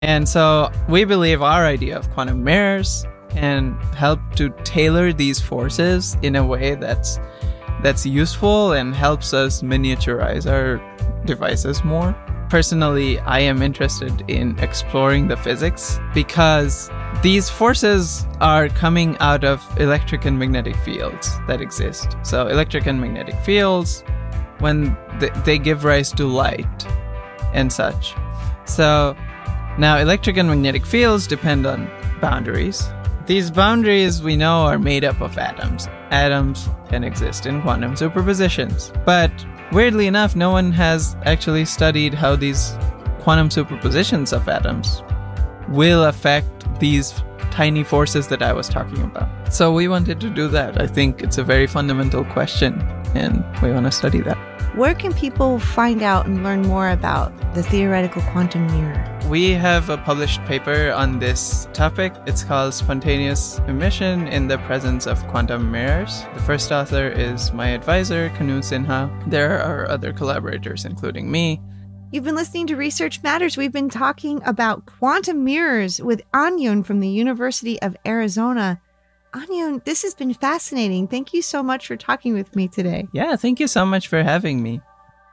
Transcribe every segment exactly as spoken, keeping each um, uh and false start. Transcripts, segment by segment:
And so we believe our idea of quantum mirrors can help to tailor these forces in a way that's that's useful and helps us miniaturize our devices more. Personally, I am interested in exploring the physics because these forces are coming out of electric and magnetic fields that exist. So electric and magnetic fields, when th- they give rise to light and such. So now electric and magnetic fields depend on boundaries. These boundaries we know are made up of atoms. Atoms can exist in quantum superpositions. But weirdly enough, no one has actually studied how these quantum superpositions of atoms will affect these tiny forces that I was talking about. So we wanted to do that. I think it's a very fundamental question, and we want to study that. Where can people find out and learn more about the theoretical quantum mirror? We have a published paper on this topic. It's called Spontaneous Emission in the Presence of Quantum Mirrors. The first author is my advisor, Kanu Sinha. There are other collaborators, including me. You've been listening to Research Matters. We've been talking about quantum mirrors with Anyun from the University of Arizona. Anyun, this has been fascinating. Thank you so much for talking with me today. Yeah, thank you so much for having me.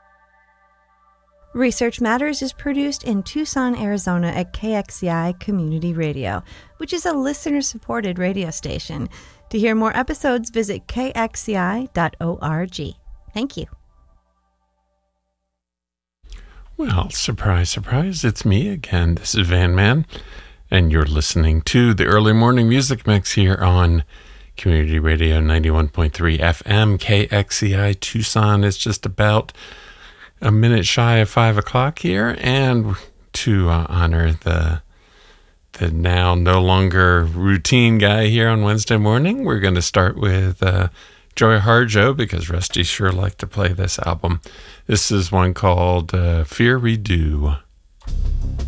Research Matters is produced in Tucson, Arizona at K X C I Community Radio, which is a listener-supported radio station. To hear more episodes, visit k x c i dot org. Thank you. Well, surprise, surprise, it's me again. This is Van Man, and you're listening to the Early Morning Music Mix here on Community Radio ninety-one point three F M, K X C I Tucson. It's just about a minute shy of five o'clock here, and to uh, honor the the now no longer routine guy here on Wednesday morning, we're going to start with uh, Joy Harjo, because Rusty sure liked to play this album. This is one called uh, Fear We Do.